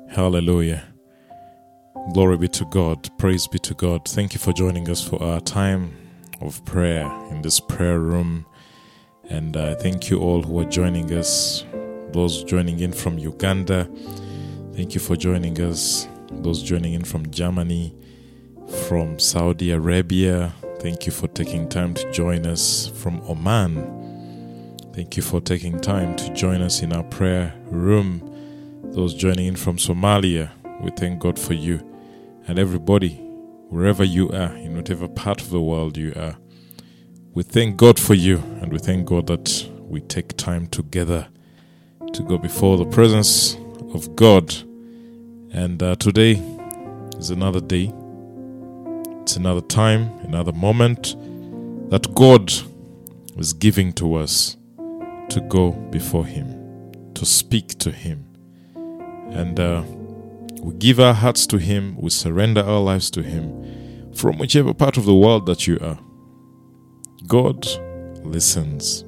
Hallelujah. Glory be to God. Praise be to God. Thank you for joining us for our time of prayer in this prayer room. And thank you all who are joining us. Those joining in from Uganda, thank you for joining us. Those joining in from Germany, from Saudi Arabia, thank you for taking time to join us. From Oman, thank you for taking time to join us in our prayer room. Those joining in from Somalia, we thank God for you. And everybody, wherever you are, in whatever part of the world you are, we thank God for you. And we thank God that we take time together to go before the presence of God. And today is another day. It's another time, another moment that God is giving to us to go before Him, to speak to Him. And we give our hearts to Him, we surrender our lives to Him from whichever part of the world that you are. God listens.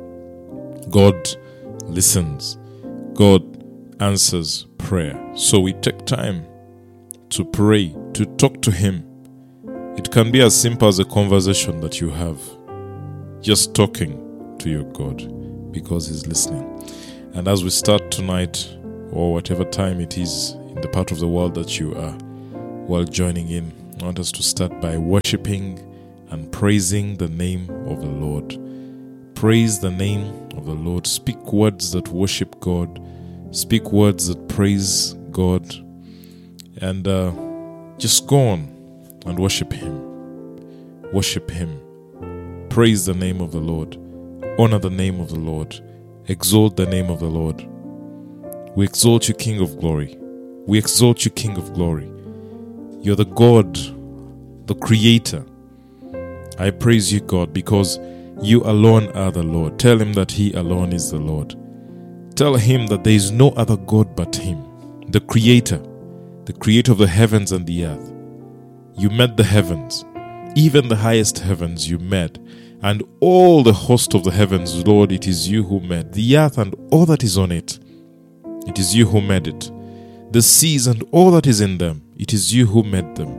God listens. God answers prayer. So we take time to pray, to talk to Him. It can be as simple as a conversation that you have, just talking to your God, because He's listening. And as we start tonight, or whatever time it is in the part of the world that you are, while joining in, I want us to start by worshiping and praising the name of the Lord. Praise the name of the Lord. Speak words that worship God. Speak words that praise God. And just go on and worship Him. Worship Him. Praise the name of the Lord. Honor the name of the Lord. Exalt the name of the Lord. We exalt you, King of glory. We exalt you, King of glory. You're the God, the Creator. I praise you, God, because you alone are the Lord. Tell Him that He alone is the Lord. Tell Him that there is no other God but Him, the Creator of the heavens and the earth. You made the heavens, even the highest heavens you made, and all the host of the heavens, Lord, it is you who made the earth and all that is on it. It is you who made it. The seas and all that is in them, it is you who made them.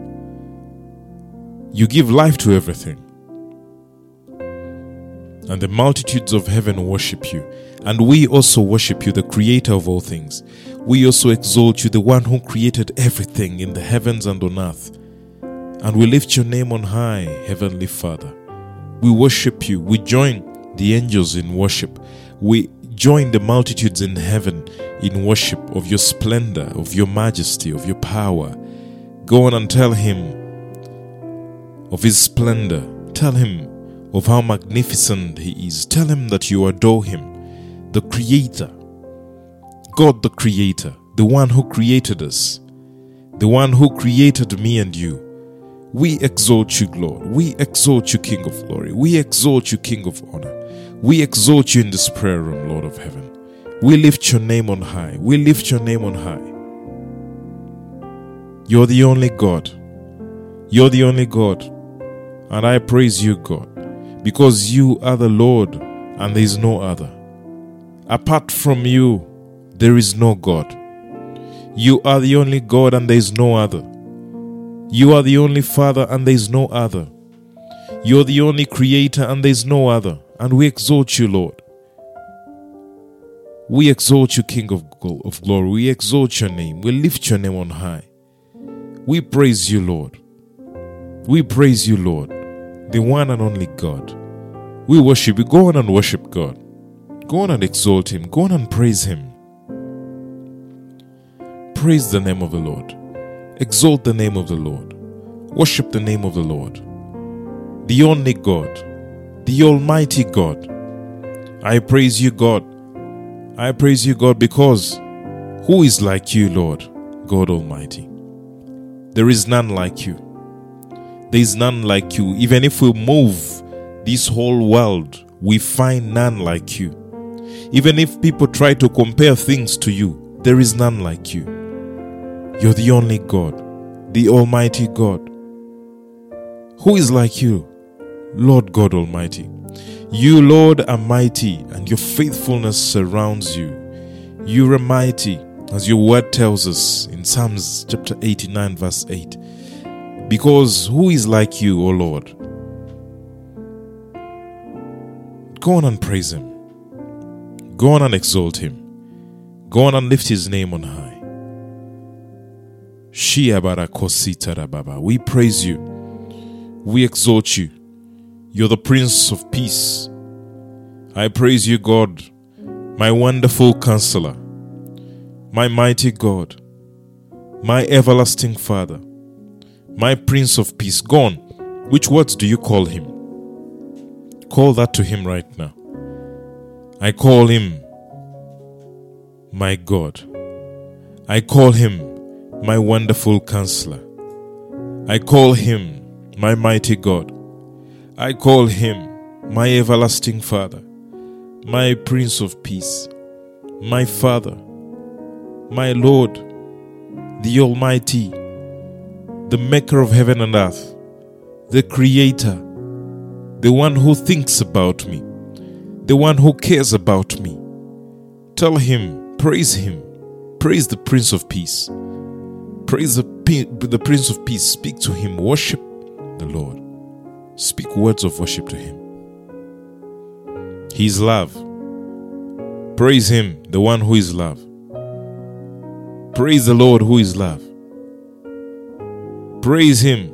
You give life to everything. And the multitudes of heaven worship you. And we also worship you, the Creator of all things. We also exalt you, the one who created everything in the heavens and on earth. And we lift your name on high, Heavenly Father. We worship you. We join the angels in worship. We join the multitudes in heaven in worship of your splendor, of your majesty, of your power. Go on and tell Him of His splendor. Tell Him of how magnificent He is. Tell Him that you adore Him, the Creator, God the Creator, the one who created us, the one who created me and you. We exalt you, Lord. We exalt you, King of glory. We exalt you, King of honor. We exalt you in this prayer room, Lord of heaven. We lift your name on high. We lift your name on high. You're the only God. You're the only God. And I praise you, God, because you are the Lord and there is no other. Apart from you, there is no God. You are the only God and there is no other. You are the only Father and there is no other. You are the only Creator and there is no other. And we exalt you, Lord. We exalt you, King of glory. We exalt your name. We lift your name on high. We praise you, Lord. We praise you, Lord, the one and only God. We worship you. Go on and worship God. Go on and exalt Him. Go on and praise Him. Praise the name of the Lord. Exalt the name of the Lord. Worship the name of the Lord. The only God. The Almighty God. I praise you, God. I praise you, God, because who is like you, Lord, God Almighty? There is none like you. There is none like you. Even if we move this whole world, we find none like you. Even if people try to compare things to you, there is none like you. You're the only God, the Almighty God. Who is like you, Lord God Almighty? You, Lord, are mighty, and your faithfulness surrounds you. You are mighty, As your word tells us in Psalms chapter 89 verse 8. Because who is like you, O Lord? Go on and praise him. Go on and exalt him. Go on and lift his name on high. We praise you. We exalt you. You're the Prince of Peace. I praise you, God, my wonderful counselor, my mighty God, my everlasting Father, my Prince of Peace. Go on. Which words do you call him? Call that to him right now. I call him my God. I call him my wonderful counselor. I call him my mighty God. I call him my everlasting Father, my Prince of Peace, my Father, my Lord, the Almighty, the Maker of heaven and earth, the Creator, the one who thinks about me, the one who cares about me. Tell him, praise the Prince of Peace. Praise the Prince of Peace. Speak to him. Worship the Lord. Speak words of worship to him. He is love. Praise him, the one who is love. Praise the Lord who is love. Praise him.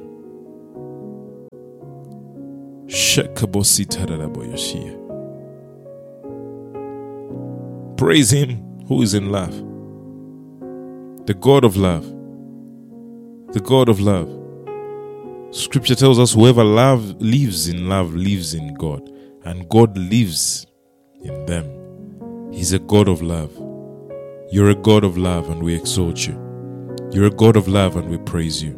Praise him who is in love. The God of love. The God of love. Scripture tells us whoever lives in God, and God lives in them. He's a God of love. You're a God of love, and we exalt you. You're a God of love, and we praise you.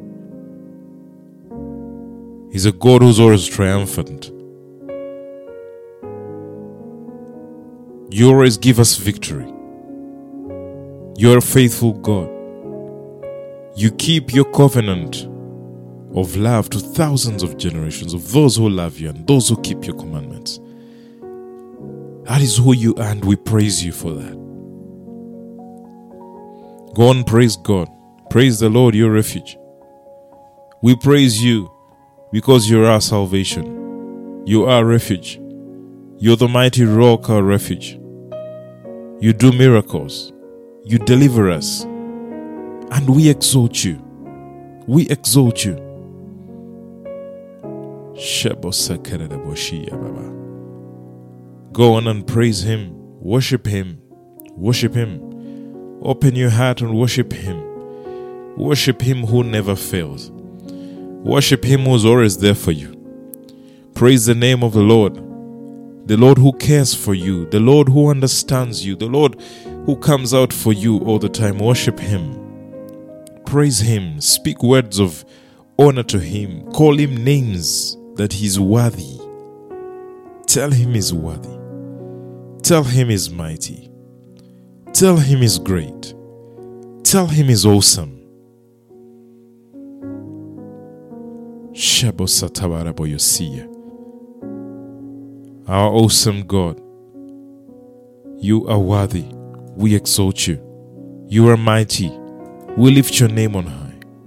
He's a God who's always triumphant. You always give us victory. You're a faithful God. You keep your covenant of love to thousands of generations of those who love you and those who keep your commandments. That is who you are, and we praise you for that. Go on, praise God. Praise the Lord, your refuge. We praise you because you're our salvation. You are refuge. You're the mighty rock, our refuge. You do miracles. You deliver us. And we exalt you. We exalt you. Go on and praise him. Worship him. Worship him. Open your heart and worship him. Worship him who never fails. Worship him who's always there for you. Praise the name of the Lord who cares for you, the Lord who understands you, the Lord who comes out for you all the time. Worship him. Praise him. Speak words of honor to him. Call him names that he's worthy. Tell him he's worthy. Tell him he's mighty. Tell him he's great. Tell him he's awesome. Our awesome God, you are worthy. We exalt you. You are mighty. We lift your name on high.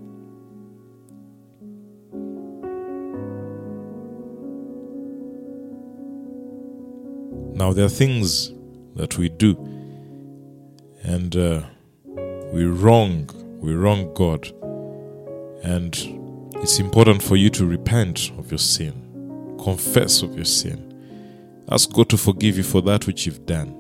Now there are things that we do and we wrong God, and it's important for you to repent of your sin, confess of your sin, ask God to forgive you for that which you've done.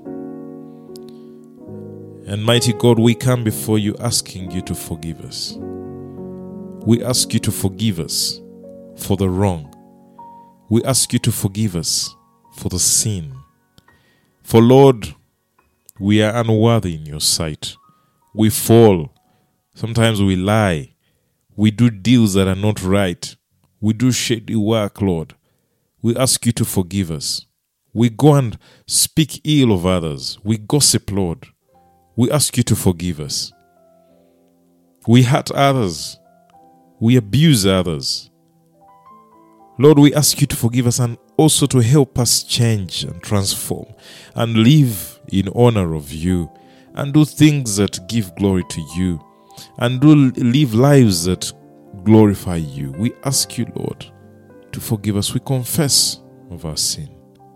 And mighty God, we come before you asking you to forgive us. We ask you to forgive us for the wrong. We ask you to forgive us for the sin. For Lord, we are unworthy in your sight. We fall. Sometimes we lie. We do deals that are not right. We do shady work, Lord. We ask you to forgive us. We go and speak ill of others. We gossip, Lord. We ask you to forgive us. We hurt others. We abuse others. Lord, we ask you to forgive us and also to help us change and transform and live in honor of you and do things that give glory to you, and live lives that glorify you. We ask you, Lord, to forgive us. We confess of our sin.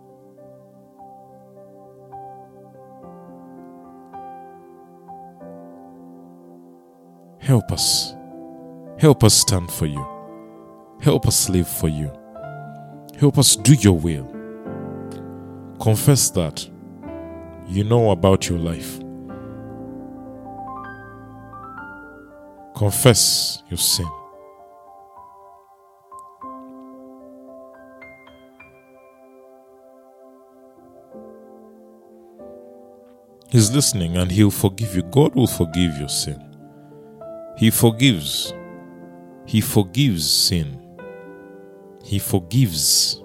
Help us. Help us stand for you. Help us live for you. Help us do your will. Confess that you know about your life. Confess your sin. He's listening and he'll forgive you. God will forgive your sin. He forgives. He forgives sin. He forgives.